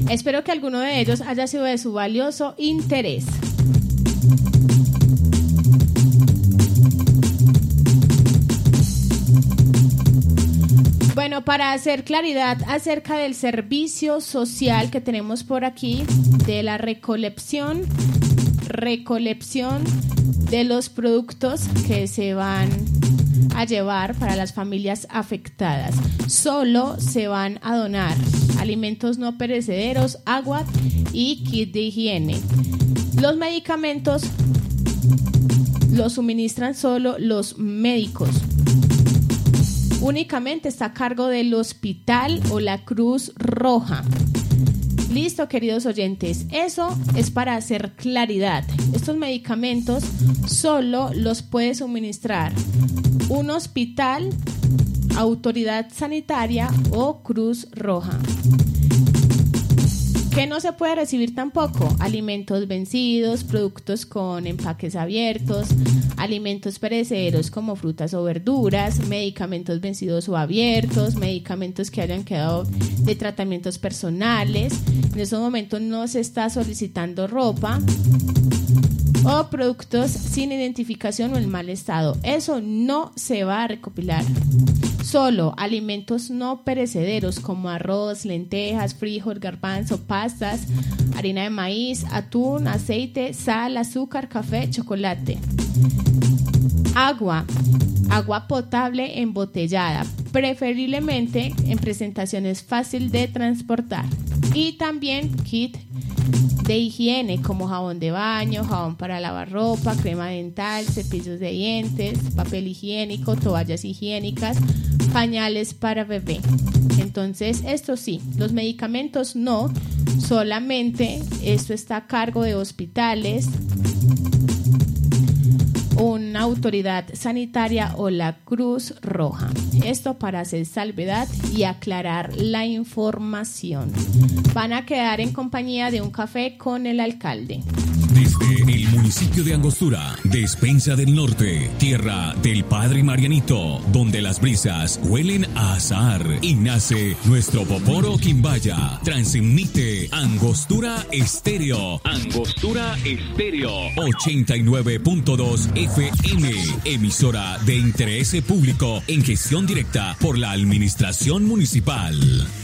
Espero que alguno de ellos haya sido de su valioso interés. Bueno, para hacer claridad acerca del servicio social que tenemos por aquí, de la recolección de los productos que se van a llevar para las familias afectadas. Solo se van a donar alimentos no perecederos, agua y kit de higiene. Los medicamentos los suministran solo los médicos. Únicamente está a cargo del hospital o la Cruz Roja. Listo, queridos oyentes, eso es para hacer claridad. Estos medicamentos solo los puede suministrar un hospital, autoridad sanitaria o Cruz Roja. ¿Qué no se puede recibir tampoco? Alimentos vencidos, productos con empaques abiertos, alimentos perecederos como frutas o verduras, medicamentos vencidos o abiertos, medicamentos que hayan quedado de tratamientos personales. En estos momentos no se está solicitando ropa o productos sin identificación o en mal estado. Eso no se va a recopilar. Solo alimentos no perecederos como arroz, lentejas, frijol, garbanzo, pastas, harina de maíz, atún, aceite, sal, azúcar, café, chocolate. Agua potable embotellada, preferiblemente en presentaciones fácil de transportar. Y también kit de higiene como jabón de baño, jabón para lavar ropa, crema dental, cepillos de dientes, papel higiénico, toallas higiénicas, pañales para bebé. Entonces, esto sí, los medicamentos no, solamente esto está a cargo de hospitales, una autoridad sanitaria o la Cruz Roja. Esto para hacer salvedad y aclarar la información. Van a quedar en compañía de un café con el alcalde. Desde el municipio de Angostura, Despensa del Norte, tierra del Padre Marianito, donde las brisas huelen a azahar y nace nuestro Poporo Quimbaya. Transmite Angostura Estéreo. Angostura Estéreo 89.2 FM, emisora de interés público en gestión directa por la administración municipal.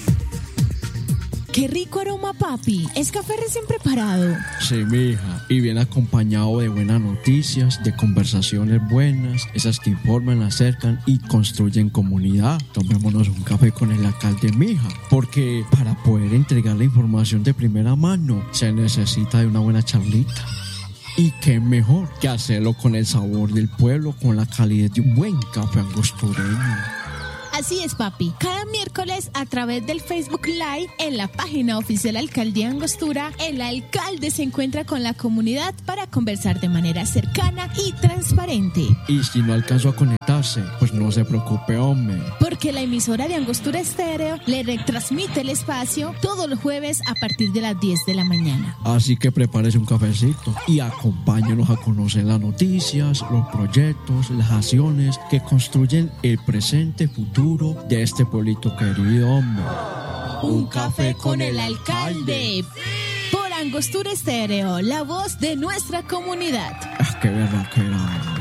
¡Qué rico aroma, papi! ¿Es café recién preparado? Sí, mija, y bien acompañado de buenas noticias, de conversaciones buenas, esas que informan, acercan y construyen comunidad. Tomémonos un café con el alcalde, mija, porque para poder entregar la información de primera mano se necesita de una buena charlita. Y qué mejor que hacerlo con el sabor del pueblo, con la calidez de un buen café angostureño. Así es, papi. Cada miércoles a través del Facebook Live en la página oficial Alcaldía Angostura, el alcalde se encuentra con la comunidad para conversar de manera cercana y transparente. Y si no alcanzó a conectarse, pues no se preocupe, hombre. Porque la emisora de Angostura Estéreo le retransmite el espacio todos los jueves a partir de las 10 de la mañana. Así que prepárese un cafecito y acompáñenos a conocer las noticias, los proyectos, las acciones que construyen el presente, futuro de este pueblito querido, hombre. Un café con el alcalde. Por Angostura Estéreo, la voz de nuestra comunidad. Qué verdad que era.